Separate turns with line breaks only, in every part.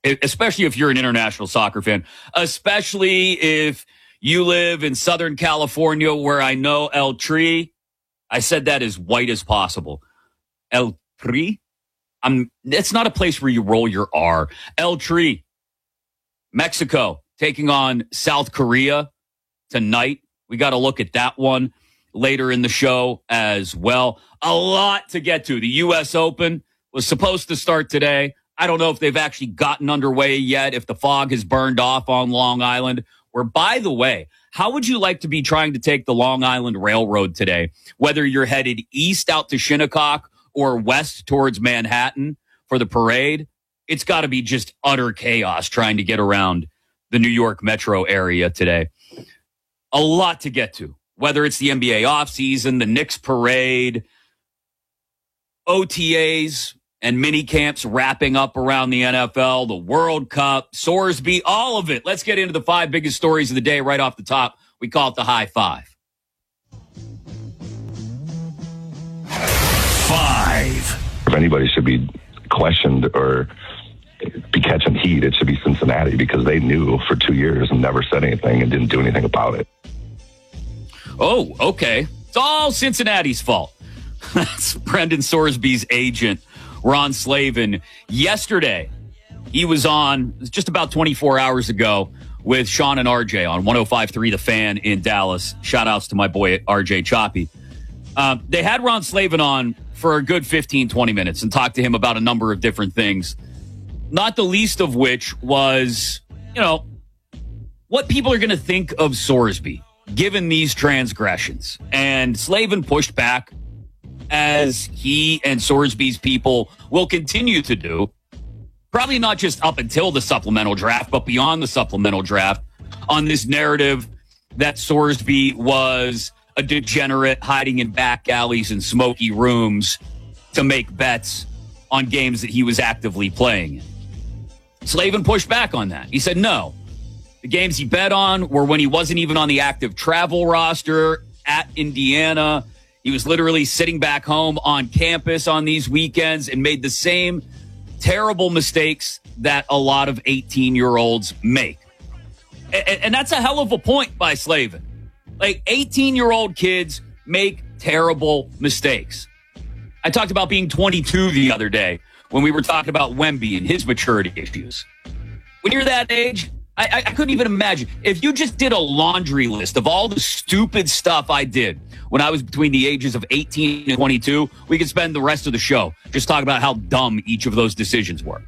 especially if you're an international soccer fan, especially if you live in Southern California, where I know El Tri. I said that as white as possible. El Tri? It's not a place where you roll your R. El Tri. Mexico taking on South Korea tonight. We got to look at that one later in the show as well. A lot to get to. The U.S. Open was supposed to start today. I don't know if they've actually gotten underway yet, if the fog has burned off on Long Island. Where, by the way, how would you like to be trying to take the Long Island Railroad today? Whether you're headed east out to Shinnecock or west towards Manhattan for the parade, it's got to be just utter chaos trying to get around the New York metro area today. A lot to get to, whether it's the NBA offseason, the Knicks parade, OTAs and mini camps wrapping up around the NFL, the World Cup, Sorsby, all of it. Let's get into the 5 biggest stories of the day right off the top. We call it the High Five.
5. If anybody should be questioned or be catching heat, it should be Cincinnati, because they knew for 2 years and never said anything and didn't do anything about it.
Oh, okay. It's all Cincinnati's fault. That's Brendan Sorsby's agent, Ron Slavin. Yesterday, he was on just about 24 hours ago with Sean and RJ on 105.3 The Fan in Dallas. Shout outs to my boy RJ Choppy. They had Ron Slavin on for a good 15, 20 minutes and talked to him about a number of different things. Not the least of which was, what people are going to think of Sorsby given these transgressions. And Slavin pushed back, as he and Sorsby's people will continue to do, probably not just up until the supplemental draft, but beyond the supplemental draft, on this narrative that Sorsby was a degenerate hiding in back alleys and smoky rooms to make bets on games that he was actively playing in. Slavin pushed back on that. He said no. The games he bet on were when he wasn't even on the active travel roster at Indiana. He was literally sitting back home on campus on these weekends and made the same terrible mistakes that a lot of 18-year-olds make. And that's a hell of a point by Slavin. Like, 18-year-old kids make terrible mistakes. I talked about being 22 the other day when we were talking about Wemby and his maturity issues. When you're that age, I couldn't even imagine. If you just did a laundry list of all the stupid stuff I did when I was between the ages of 18 and 22, we could spend the rest of the show just talking about how dumb each of those decisions were.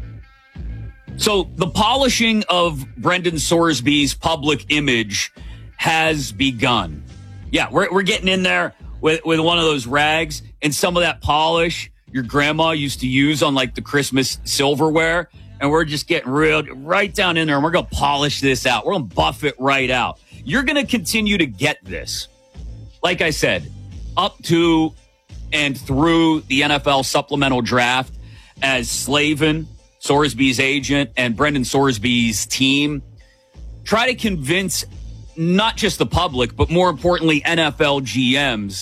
So the polishing of Brendan Sorsby's public image has begun. Yeah, we're getting in there with one of those rags and some of that polish your grandma used to use on like the Christmas silverware. And we're just getting right down in there, and we're going to polish this out. We're going to buff it right out. You're going to continue to get this. Like I said, up to and through the NFL supplemental draft, as Slavin, Sorsby's agent, and Brendan Sorsby's team try to convince not just the public, but more importantly, NFL GMs,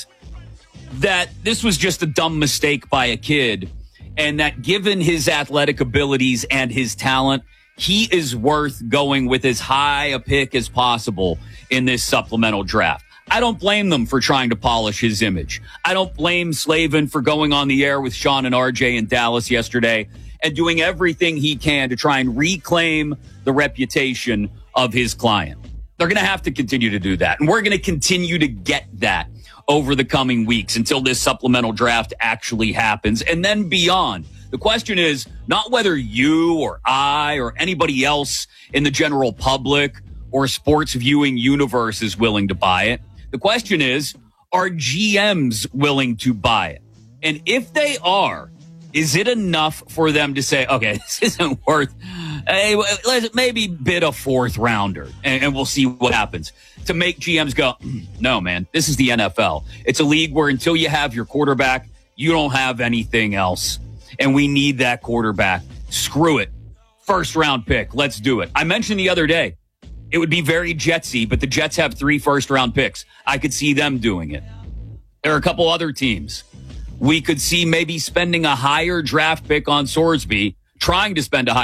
that this was just a dumb mistake by a kid, and that given his athletic abilities and his talent, he is worth going with as high a pick as possible in this supplemental draft. I don't blame them for trying to polish his image. I don't blame Slavin for going on the air with Sean and RJ in Dallas yesterday and doing everything he can to try and reclaim the reputation of his client. They're going to have to continue to do that. And we're going to continue to get that over the coming weeks until this supplemental draft actually happens and then beyond. The question is not whether you or I or anybody else in the general public or sports viewing universe is willing to buy it. The question is, are GMs willing to buy it? And if they are, is it enough for them to say, okay, this isn't worth, hey, let's maybe bid a 4th rounder and we'll see what happens, to make GMs go, no, man, this is the NFL. It's a league where until you have your quarterback, you don't have anything else. And we need that quarterback. Screw it. 1st round pick. Let's do it. I mentioned the other day, it would be very Jetsy, but the Jets have 3 first-round picks. I could see them doing it. There are a couple other teams. We could see maybe spending a higher draft pick on Sorsby, trying to spend a higher